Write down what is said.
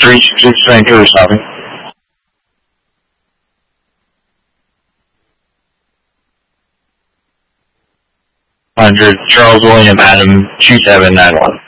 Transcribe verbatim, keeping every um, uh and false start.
three six six Vancouver stopping. one hundred Charles William Adam two seven nine one.